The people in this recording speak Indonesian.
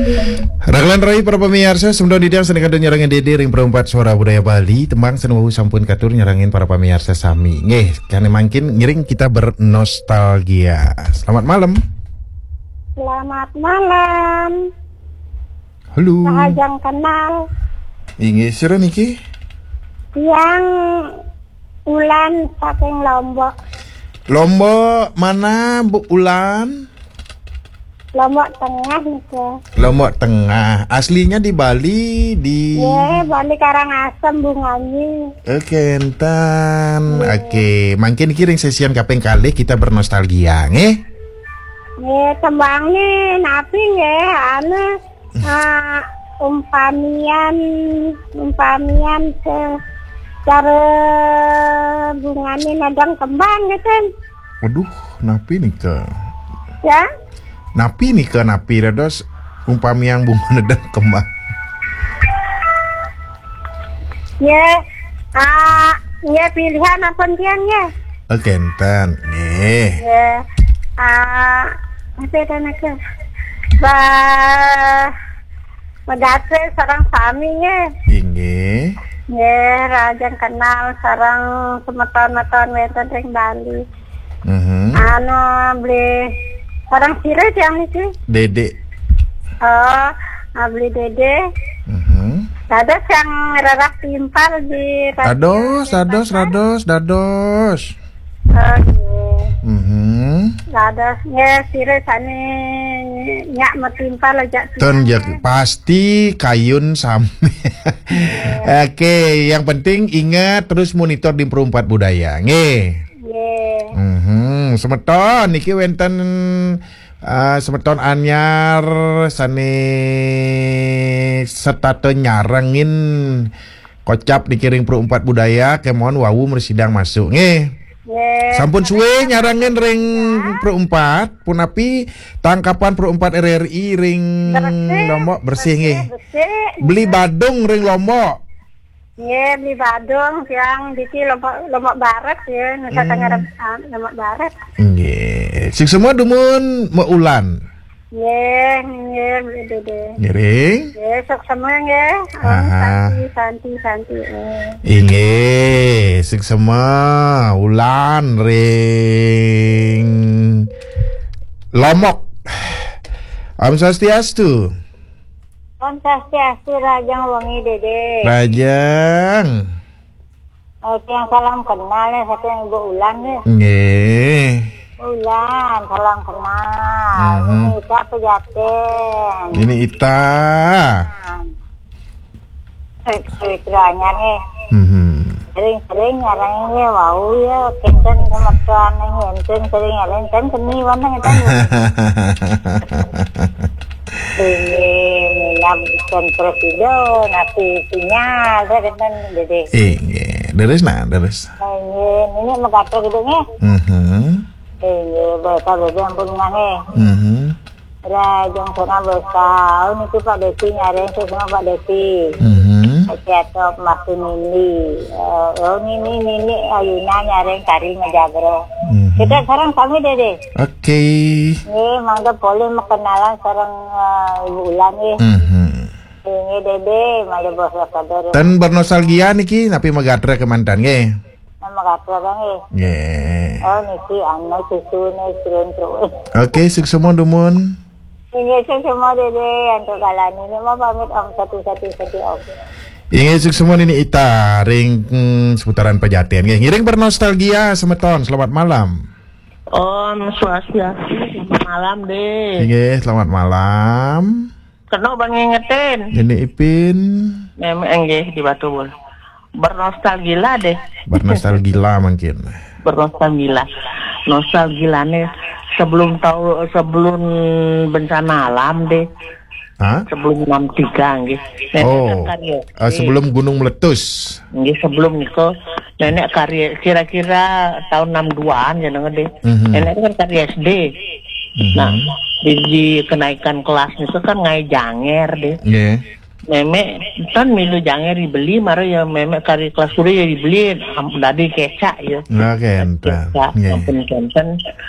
Raglan Rai para pemirsa semdon didiam senengkan nyerangin Dede ring perempat suara budaya Bali tembang senuwu sampun katur nyerangin para pemirsa sami. Nggih, kan makin ngiring kita bernostalgia. Selamat malam. Selamat malam. Halo. Sahajang kenal. Inggih sira niki? Yang Ulan saking Lombok. Lombok mana Bu Ulan? Lombok Tengah nih. Lombok Tengah. Aslinya di Bali di Bali Karangasem Bunganyi. Oke, entan. Oke, makin kiring sesian kaping kali kita bernostalgia, nggih. Tembangnya napi umpamian ke cara bunganya nadang kembang gitu. Waduh, napi nih ke. Ya? Napi dados umpami yang bunga nedang kembang. Ya pilihan apa ya? Oke, entan. Nih. Apa itu nak? Medate sarang saminya. Inggih. Rajang kenal sarang semeton-meton wonten ring Bali. Beli sarang sirit yang itu. Dede. Beli Dede. Dados yang rarah timpal di Dados. Dados sirit sane nyak metimpal aja. Pasti kayun sami. Oke, yang penting ingat terus monitor di perumpat budaya. Nggih. Semeton niki wenten semeton anyar sane setate nyarengin kocap dikiring perumpat budaya kemon wawu mersidang masuk nggih. Sampun suwe nyarangin ring perumpat punapi tangkapan perumpat RRI ring Lombok bersih nggih. Beli badung ring Lombok. Beli badung yang di Lombok Barat ya, Nusa Tenggara Lombok Barat. Nggih. Sing semua dumun mau ulan. Beli Dede. Ngiring? Sok semua nggih. Santi. Inggih, sing semua ulan ring Lombok. Om Swastiastu. Om Swastiastu Rajang wengi Dede. Rajang. Yang salam kenal ya satu yang Ibu Ulan ya. Nggih. Ulan salam kenal. Ini Ita Pejaten. Ini Ita. Kiranya nih. Sering-sering nyarangnya wau ya kenten kemetuan ngenten sering nyarang kan keni wana ngetan. Ini bukan presiden nanti sinyal saya kenten Dede. Deres. Ini megata gitu nih. Bapak ampun nih. Rajang sana besau itu Pak Desi nyariin semua Pak Desi. Cetok masih Nini. Nini ayuna nyariin kari ngejagro. Kita sekarang kami Dede. Oke. Mangga boleh kenalan sareng Ibu Ulan Ini Dede, mangga bos kader. Ten bernostalgia niki napi megatre ke mantan nggih. Megatre nggih. Nggih. Niki anu susune sirun terus. Oke, sukseson dumun. Ini semua Dede untuk kalian ini mau pamit om satu-satu om. Ingin semua ini Ita ring seputaran Pejaten. Ngiring bernostalgia semeton. Selamat malam. Om Swastiastu. Selamat malam deh. Nggih, selamat malam. Kena bang ngingetin. Ini Ipin. Memang nggih di Batubul. Bernostalgia deh. Bernostalgia mungkin. Nostalgilane sebelum bencana alam deh. Sebelum 63 nggih. Sebelum gunung meletus. Nggih sebelum niko nenek karya kira-kira tahun 62-an ya deh. Nenek kan karya SD. Nah, di kenaikan kelas itu kan ngai janger deh. Memek kan milu janger dibeli maro ya memek kari kelas suri ya dibeli dari kecak ya. Nah, kenten. Kecak,